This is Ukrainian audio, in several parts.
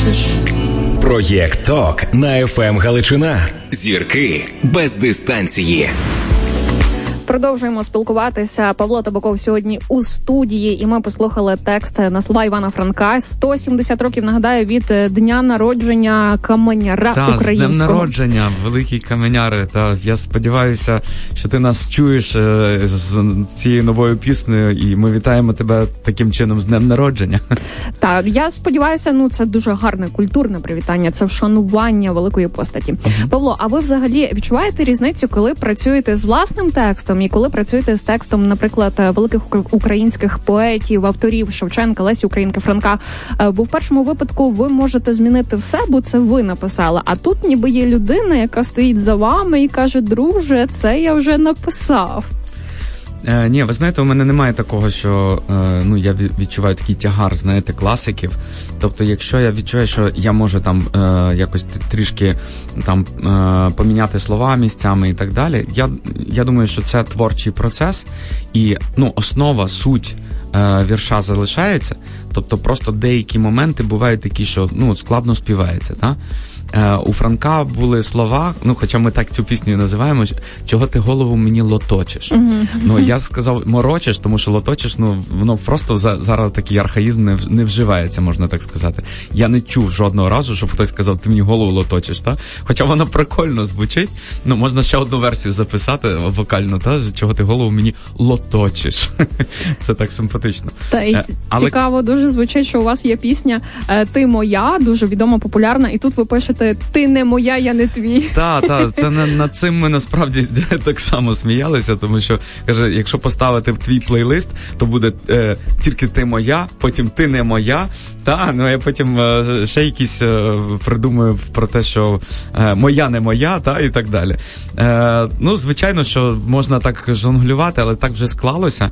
лоточиш. Проєкт ТОК на ФМ Галичина. Зірки без дистанції. Продовжуємо спілкуватися. Павло Табаков сьогодні у студії, і ми послухали текст на слова Івана Франка. 170 років, нагадаю, від дня народження каменяра українського. З днем народження, великий каменяри. Та я сподіваюся, що ти нас чуєш з цією новою піснею, і ми вітаємо тебе таким чином з днем народження. Так, я сподіваюся, це дуже гарне культурне привітання, це вшанування великої постаті. Павло, а ви взагалі відчуваєте різницю, коли працюєте з власним текстом і коли працюєте з текстом, наприклад, великих українських поетів, авторів Шевченка, Лесі Українки, Франка? Бо в першому випадку ви можете змінити все, бо це ви написали. А тут ніби є людина, яка стоїть за вами і каже: друже, це я вже написав. Ні, ви знаєте, у мене немає такого, що я відчуваю такий тягар, знаєте, класиків. Тобто, якщо я відчуваю, що я можу там якось трішки там поміняти слова місцями і так далі, я думаю, що це творчий процес, і основа, суть вірша залишається. Тобто, просто деякі моменти бувають такі, що складно співається, так? У Франка були слова, хоча ми так цю пісню називаємо, чого ти голову мені лоточиш. Я сказав морочиш, тому що лоточиш, воно просто зараз такий архаїзм не вживається, можна так сказати. Я не чув жодного разу, щоб хтось сказав, ти мені голову лоточиш, та? Хоча воно прикольно звучить, можна ще одну версію записати вокально, та? Чого ти голову мені лоточиш. Це так симпатично. Цікаво дуже звучить, що у вас є пісня «Ти моя», дуже відома, популярна, і тут ви пишете «Ти не моя, я не твій». Так, це над цим ми насправді так само сміялися, тому що, каже, якщо поставити в твій плейлист, то буде тільки «Ти моя», потім «Ти не моя», я потім ще якісь придумаю про те, що «моя не моя», і так далі. Звичайно, що можна так жонглювати, але так вже склалося.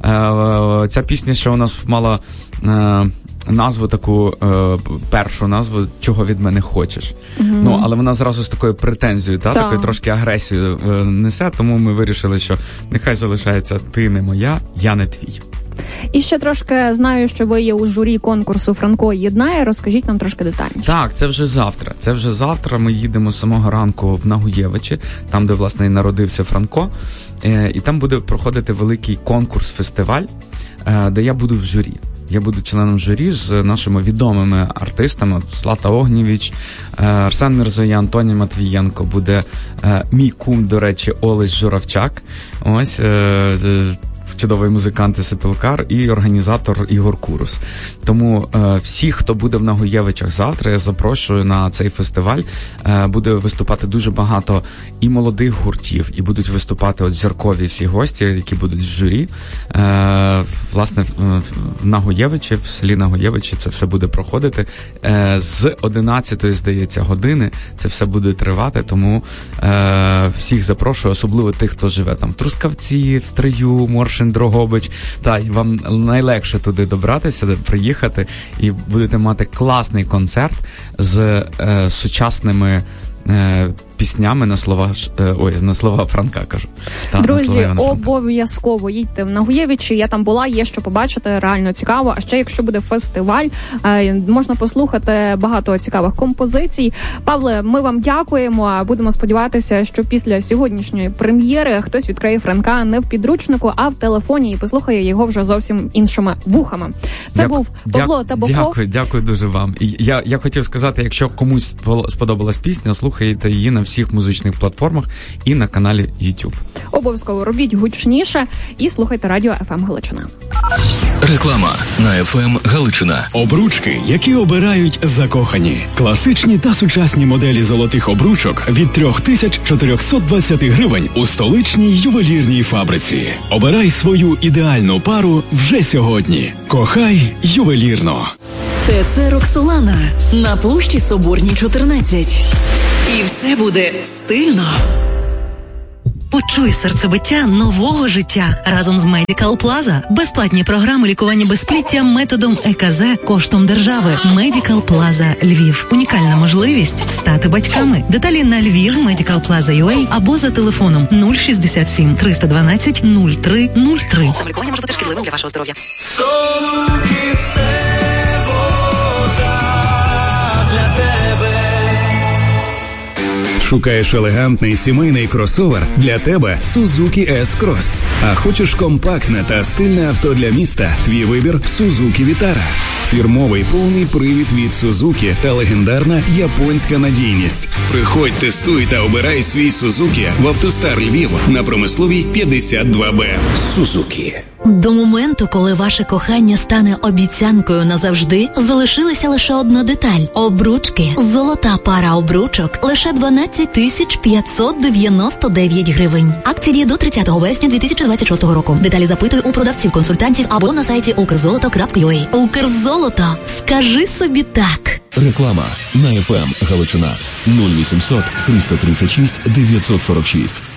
Ця пісня, що у нас мала назву таку, першу назву «Чого від мене хочеш». Але вона зразу з такою претензією, такою трошки агресією несе, тому ми вирішили, що нехай залишається «Ти не моя, я не твій». І ще трошки знаю, що ви є у журі конкурсу «Франко єднає». Розкажіть нам трошки детальніше. Так, це вже завтра. Ми їдемо з самого ранку в Нагуєвичі, там, де, власне, і народився Франко. І там буде проходити великий конкурс-фестиваль, де я буду в журі. Я буду членом журі з нашими відомими артистами: Злата Огнєвіч, Арсен Мірзоян, Тоня Матвієнко, буде мій кум, до речі, Олесь Журавчак. Ось чудовий музикант і сопілкар, і організатор Ігор Курус. Тому всі, хто буде в Нагуєвичах завтра, я запрошую на цей фестиваль. Буде виступати дуже багато і молодих гуртів, і будуть виступати зіркові всі гості, які будуть в журі. Власне, в Нагуєвичі, в селі Нагуєвичі це все буде проходити. З 11-ї, здається, години це все буде тривати, тому всіх запрошую, особливо тих, хто живе там в Трускавці, в Стрию, Моршин, Дрогобич. І вам найлегше туди добратися, приїхати, і будете мати класний концерт з сучасними піснями на слова Франка, кажу. Друзі, обов'язково їдьте в Нагуєвичі, я там була, є що побачити, реально цікаво. А ще, якщо буде фестиваль, можна послухати багато цікавих композицій. Павле, ми вам дякуємо, будемо сподіватися, що після сьогоднішньої прем'єри хтось відкриє Франка не в підручнику, а в телефоні і послухає його вже зовсім іншими вухами. Це був Павло Табаков. Дякую дуже вам. І я хотів сказати, якщо комусь сподобалась пісня, слухайте її на всіх музичних платформах і на каналі YouTube. Обов'язково робіть гучніше і слухайте радіо ФМ Галичина. Реклама на ФМ Галичина. Обручки, які обирають закохані. Класичні та сучасні моделі золотих обручок від 3420 гривень у столичній ювелірній фабриці. Обирай свою ідеальну пару вже сьогодні. Кохай ювелірно. ТЦ «Роксолана» на площі Соборній, 14. І все буде стильно. Почуй серцебиття нового життя разом з Medical Plaza. Безплатні програми лікування безпліття методом ЕКЗ коштом держави. Medical Plaza Львів. Унікальна можливість стати батьками. Деталі на Львів, Medical Plaza UA або за телефоном 067 312 0303. Самолікування може бути шкідливим для вашого здоров'я. Шукаєш елегантний сімейний кросовер? Для тебе Suzuki S-Cross. А хочеш компактне та стильне авто для міста? Твій вибір Suzuki Vitara. Фірмовий повний привід від Suzuki та легендарна японська надійність. Приходь, тестуй та обирай свій Suzuki в Автостар Львів на Промисловій 52Б. Suzuki. До моменту, коли ваше кохання стане обіцянкою назавжди, залишилася лише одна деталь – обручки. Золота пара обручок – лише 12 599 гривень. Акція діє до 30 вересня 2026 року. Деталі запитуй у продавців-консультантів або на сайті ukrzoloto.ua. Укрзолото. Скажи собі так. Реклама на FM Галичина 0800 336 946.